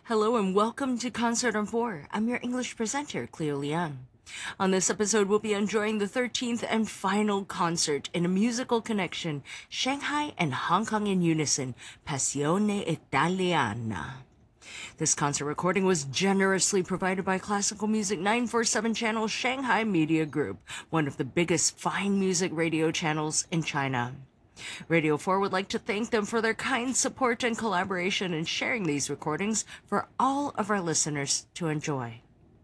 Hello and welcome to Concert on 4. I'm your English presenter, Cleo Liang. On this episode, we'll be enjoying the 13th and final concert in a musical connection, Shanghai and Hong Kong in unison, Passione Italiana. This concert recording was generously provided by Classical Music 947 channel Shanghai Media Group, one of the biggest fine music radio channels in China. Radio 4 would like to thank them for their kind support and collaboration in sharing these recordings for all of our listeners to enjoy.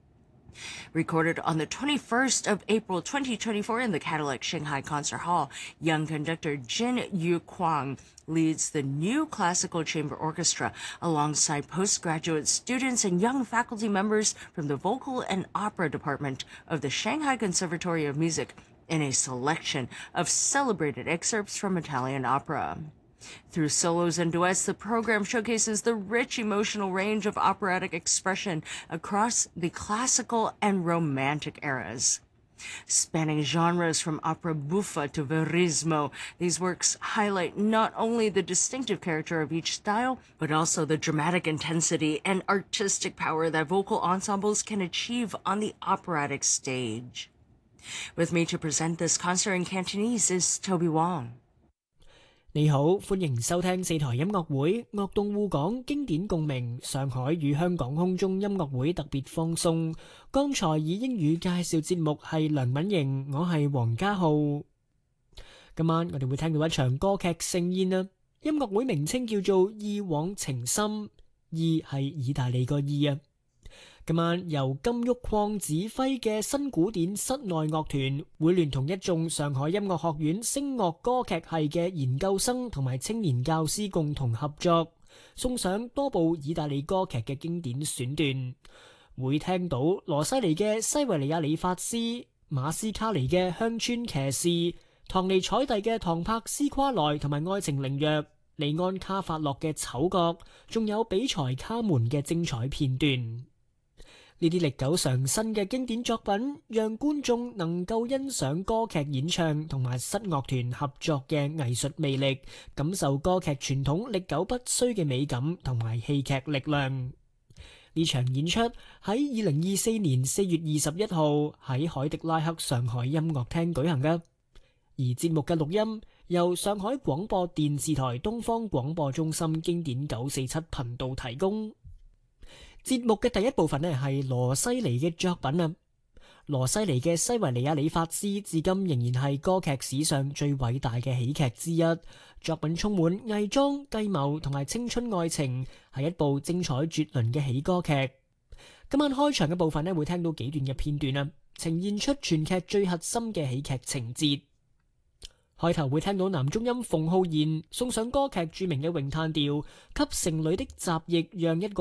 Recorded on the 21st of April 2024 in the Cadillac Shanghai Concert Hall, young conductor Jin Yu Kwang leads the new classical chamber orchestra alongside postgraduate students and young faculty members from the vocal and opera department of the Shanghai Conservatory of Music in a selection of celebrated excerpts from Italian opera. Through solos and duets, the program showcases the rich emotional range of operatic expression across the classical and romantic eras. Spanning genres from opera buffa to verismo, these works highlight not only the distinctive character of each style, but also the dramatic intensity and artistic power that vocal ensembles can achieve on the operatic stage. With me to present this concert in Cantonese is Toby Wong. 你好，歡迎收聽四台音樂會樂動互港經典共鳴上海與香港空中音樂會特別放送。剛才以英語介紹節目係梁敏瑩，我係黃家浩。今晚我哋會聽到一場歌劇盛宴啊！音樂會名稱叫做《意往情深》，意係意大利個意啊！今晚由金玉礦指揮嘅新古典室內樂團會聯同一眾上海音樂學院聲樂歌劇系嘅研究生同埋青年教師共同合作，送上多部意大利歌劇嘅經典選段。會聽到羅西尼嘅西維尼亞理髮師、馬斯卡尼嘅鄉村騎士、唐尼采蒂嘅唐柏斯夸萊同埋愛情靈藥、利安卡法洛嘅丑角，仲有比才卡門嘅精彩片段。呢啲歷久常新嘅經典作品，讓觀眾能夠欣賞歌劇演唱同埋室樂團合作嘅藝術魅力，感受歌劇傳統歷久不衰嘅美感同埋戲劇力量。呢場演出喺2024年4月21號喺海迪拉克上海音樂廳舉行㗎，而節目嘅錄音由上海廣播電視台東方廣播中心經典947頻道提供。節目嘅第一部分係羅西尼嘅作品啊。羅西尼嘅西維尼亞理髮師至今仍然係歌劇史上最偉大嘅喜劇之一，作品充滿偽裝、計謀同埋青春愛情，係一部精彩絕倫嘅喜歌劇。今晚開場嘅部分會聽到幾段嘅片段啊，呈現出全劇最核心嘅喜劇情節。開頭會聽到男中音馮浩然送上歌劇著名嘅詠嘆調《給城裏的雜役讓一個